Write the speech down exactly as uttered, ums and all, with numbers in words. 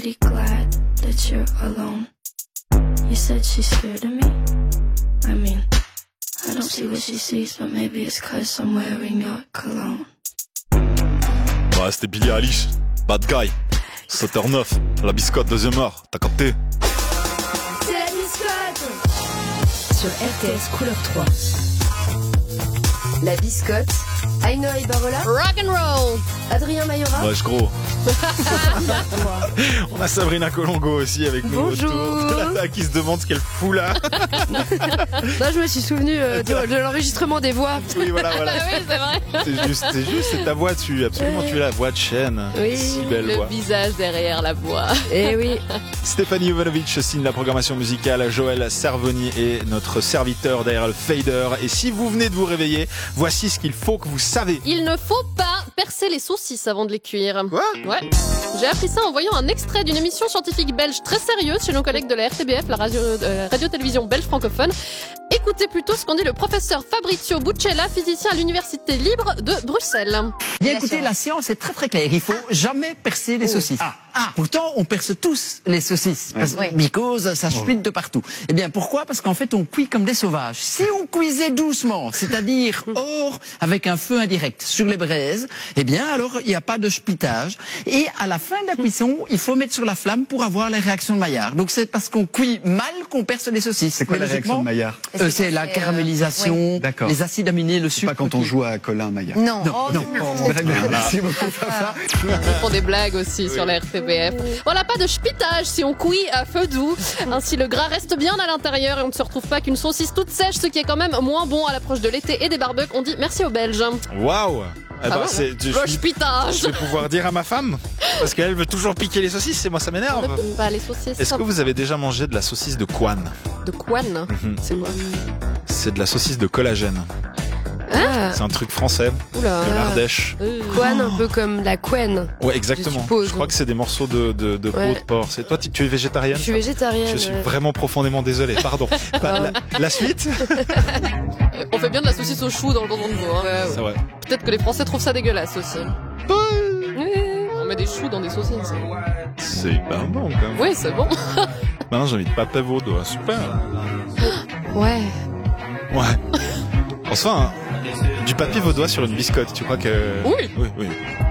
Be glad that you're alone. You said she's scared of me. I mean, I don't see what she sees, but maybe it's 'cause I'm wearing your cologne. Bah, c'était Billie Eilish, Bad Guy, sept heures neuf, la biscotte, deuxième heure, t'as capté? C'est la biscotte Sur R T S Couleur trois. La biscotte, Aïnoa Ibarola, Rock and roll. Adrien Mayora. Wesh gros. On a Sabrina Colongo aussi avec nous. Bonjour. Autour, qui se demande ce qu'elle fout là. Là, je me suis souvenu euh, de, de l'enregistrement des voix. Oui, voilà, voilà. Ah oui, c'est vrai. C'est juste, c'est juste, c'est ta voix dessus. Absolument, tu es la voix de chaîne. Oui, si belle le voix. visage derrière la voix. Eh oui. Stéphanie Jovanovic signe la programmation musicale. Joël Cervoni est notre serviteur derrière le fader. Et si vous venez de vous réveiller, voici ce qu'il faut que vous savez. Il ne faut pas percer les saucisses avant de les cuire. Quoi ? Ouais. J'ai appris ça en voyant un extrait d'une émission scientifique belge très sérieuse chez nos collègues de la R T B F, la radio, euh, radio-télévision belge francophone. Écoutez plutôt ce qu'en dit le professeur Fabrizio Buccella, physicien à l'Université libre de Bruxelles. Bien écoutez, la science est très très claire. Il faut jamais percer les saucisses. Ah, ah. Pourtant, on perce tous les saucisses. Parce, Oui. because ça fuite de partout. Eh bien, pourquoi? Parce qu'en fait, on cuit comme des sauvages. Si on cuisait doucement, c'est-à-dire hors, avec un feu indirect, sur les braises, eh bien, alors, il n'y a pas de splitage. Et à la fin de la cuisson, il faut mettre sur la flamme pour avoir les réactions de Maillard. Donc, c'est parce qu'on cuit mal qu'on perce les saucisses. C'est quoi Mais la réaction de logiquement, Maillard? euh, C'est la caramélisation, D'accord. les acides aminés, le C'est sucre. pas quand on joue à Colin Maillard. Non. Non, non. Très bien, merci beaucoup. Fafa. Ils font des blagues aussi sur la R T B F. Voilà, pas de spitage si on cuit à feu doux. Ainsi, le gras reste bien à l'intérieur et on ne se retrouve pas qu'une saucisse toute sèche, ce qui est quand même moins bon à l'approche de l'été et des barbecues. On dit merci aux Belges. Waouh. Eh ben, Ah bon, c'est, je, Le je spitage. vais pouvoir dire à ma femme, parce qu'elle veut toujours piquer les saucisses et moi ça On ne m'énerve. peut pas les saucisses. Est-ce que vous avez déjà mangé de la saucisse de Quan? De Quan? Mhm. C'est quoi? C'est de la saucisse de collagène. Ah, C'est un truc français, oula. de l'Ardèche. Euh. Couenne, un peu comme la couenne. Ouais, exactement. Je suppose. Je crois que c'est des morceaux de, de, de peau Ouais. de porc. C'est toi, tu, tu es végétarienne? Je suis végétarienne. Je suis ouais. vraiment profondément désolé. Pardon. Bah, la, la suite? On fait bien de la saucisse au chou dans le canton de Vaud. Hein. C'est vrai. Peut-être que les Français trouvent ça dégueulasse aussi. Oui. On met des choux dans des saucisses. C'est hyper bon quand même. Oui, c'est bon. Maintenant j'ai envie de pâté vaudois. Super. Ouais. Ouais. Enfin, du papier vaudois sur une biscotte. Tu crois que... Oui. Oui, oui.